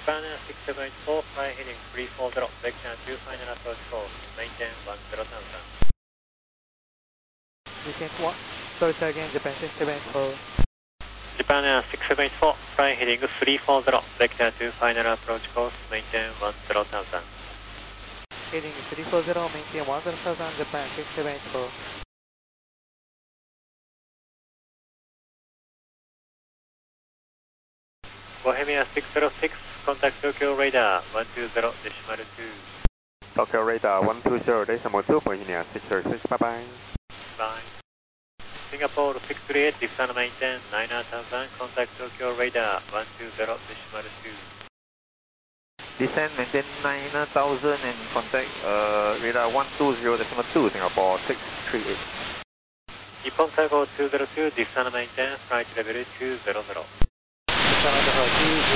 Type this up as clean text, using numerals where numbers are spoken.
Japan Air 6784, fly heading 340, vector 2, final approach course, maintain 10,000. Weekend 1, sorry sir again, Japan 6784. Japan Air 6784, fly heading 340, vector 2, final approach course, maintain 10,000. Heading 340, maintain 10,000, Japan 6784. Bohemia 606, contact Tokyo radar 120.2. Tokyo radar 120.2, Bohemia 606, bye bye. Bye. Singapore 638, descend maintain 9000, contact Tokyo radar 120.2. Descend maintain 9000 and contact radar 120.2, Singapore 638. Nippon Cargo 202, descend maintain, flight level 200. Canada 200.